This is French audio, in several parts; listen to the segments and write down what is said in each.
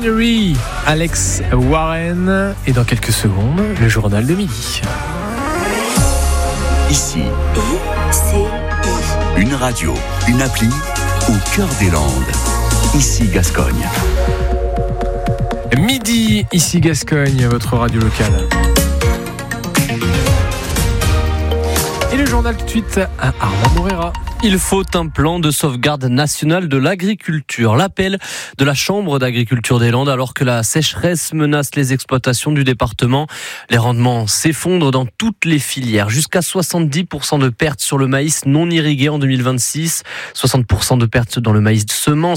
Winery, Alex Warren. Et dans quelques secondes, le journal de midi. Ici, une radio, une appli au cœur des Landes. Ici Gascogne. Midi, ici Gascogne, votre radio locale. Et le journal tout de suite à Armand Morera. Il faut un plan de sauvegarde nationale de l'agriculture. L'appel de la Chambre d'agriculture des Landes alors que la sécheresse menace les exploitations du département. Les rendements s'effondrent dans toutes les filières. Jusqu'à 70% de pertes sur le maïs non irrigué en 2026. 60% de pertes dans le maïs de semence.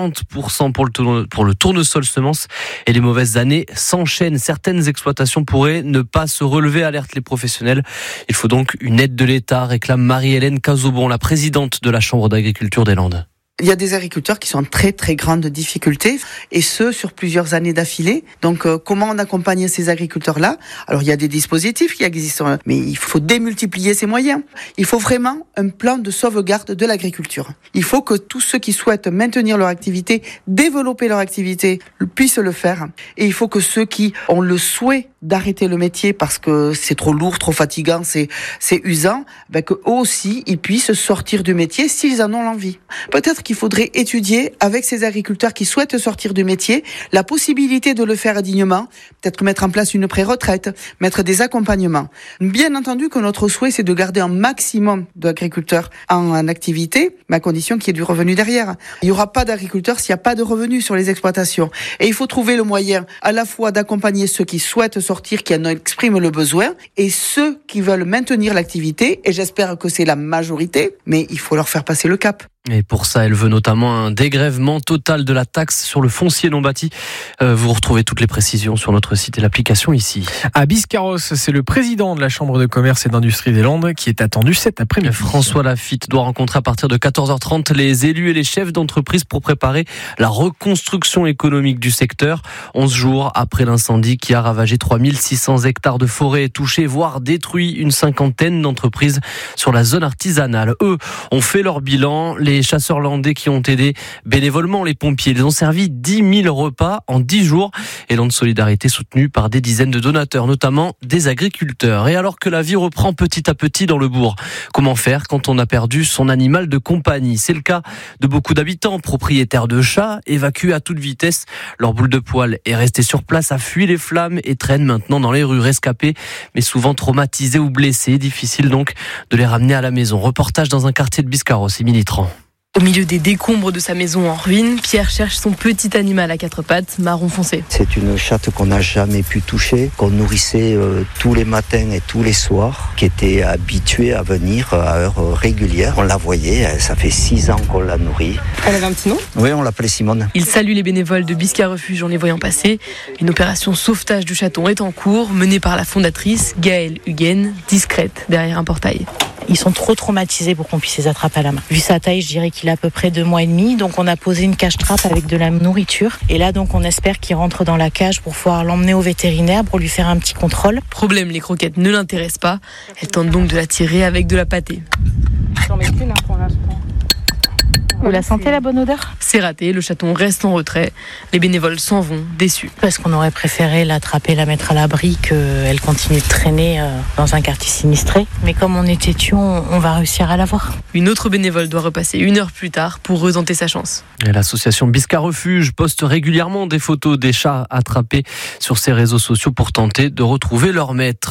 40% pour le tournesol semence. Et les mauvaises années s'enchaînent. Certaines exploitations pourraient ne pas se relever, alertent les professionnels. Il faut donc une aide de l'État, réclame Marie-Hélène Cazobon, la présidente de la Chambre d'agriculture des Landes. Il y a des agriculteurs qui sont en très très grande difficulté et ce sur plusieurs années d'affilée. Donc comment on accompagne ces agriculteurs-là ? Alors il y a des dispositifs qui existent, mais il faut démultiplier ces moyens. Il faut vraiment un plan de sauvegarde de l'agriculture. Il faut que tous ceux qui souhaitent maintenir leur activité, développer leur activité, puissent le faire. Et il faut que ceux qui ont le souhait d'arrêter le métier parce que c'est trop lourd, trop fatigant, c'est usant, que eux aussi ils puissent sortir du métier s'ils en ont l'envie. Peut-être qu'il faudrait étudier avec ces agriculteurs qui souhaitent sortir du métier la possibilité de le faire dignement, peut-être mettre en place une pré-retraite, mettre des accompagnements. Bien entendu que notre souhait c'est de garder un maximum d'agriculteurs en activité, mais à condition qu'il y ait du revenu derrière. Il n'y aura pas d'agriculteurs s'il n'y a pas de revenus sur les exploitations. Et il faut trouver le moyen à la fois d'accompagner ceux qui souhaitent sortir, qui en expriment le besoin, et ceux qui veulent maintenir l'activité, et j'espère que c'est la majorité, mais il faut leur faire passer le cap. Et pour ça, elle veut notamment un dégrèvement total de la taxe sur le foncier non bâti. Vous retrouvez toutes les précisions sur notre site et l'application ici. À Biscarrosse, c'est le président de la Chambre de commerce et d'industrie des Landes qui est attendu cet après-midi. François Laffitte doit rencontrer à partir de 14h30 les élus et les chefs d'entreprise pour préparer la reconstruction économique du secteur. 11 jours après l'incendie qui a ravagé 3600 hectares de forêt, touché, voire détruit une cinquantaine d'entreprises sur la zone artisanale. Eux ont fait leur bilan. Les chasseurs landais qui ont aidé bénévolement les pompiers. Ils ont servi 10 000 repas en 10 jours. Élan de solidarité soutenu par des dizaines de donateurs, notamment des agriculteurs. Et alors que la vie reprend petit à petit dans le bourg, comment faire quand on a perdu son animal de compagnie ? C'est le cas de beaucoup d'habitants, propriétaires de chats, évacués à toute vitesse. Leur boule de poil est restée sur place, a fui les flammes et traîne maintenant dans les rues, rescapés, mais souvent traumatisés ou blessés. Difficile donc de les ramener à la maison. Reportage dans un quartier de Biscarrosse, Émilie Tran. Au milieu des décombres de sa maison en ruine, Pierre cherche son petit animal à 4 pattes, marron foncé. C'est une chatte qu'on n'a jamais pu toucher, qu'on nourrissait tous les matins et tous les soirs, qui était habituée à venir à heure régulière. On la voyait, ça fait 6 ans qu'on la nourrit. Elle avait un petit nom ? Oui, on l'appelait Simone. Il salue les bénévoles de Bisca Refuge en les voyant passer. Une opération sauvetage du chaton est en cours, menée par la fondatrice Gaëlle Huguen, discrète derrière un portail. Ils sont trop traumatisés pour qu'on puisse les attraper à la main. Vu sa taille, je dirais qu'il a à peu près 2 mois et demi. Donc on a posé une cage-trappe avec de la nourriture. Et là, donc on espère qu'il rentre dans la cage pour pouvoir l'emmener au vétérinaire pour lui faire un petit contrôle. Problème, les croquettes ne l'intéressent pas. Elle tente donc de la tirer avec de la pâtée. J'en mets plus pour l'instant. Vous la sentez, la bonne odeur ? C'est raté, le chaton reste en retrait. Les bénévoles s'en vont, déçus. Parce qu'on aurait préféré l'attraper, la mettre à l'abri, qu'elle continue de traîner dans un quartier sinistré. Mais comme on est têtu, on va réussir à l'avoir. Une autre bénévole doit repasser 1 heure plus tard pour retenter sa chance. Et l'association Bisca Refuge poste régulièrement des photos des chats attrapés sur ses réseaux sociaux pour tenter de retrouver leur maître.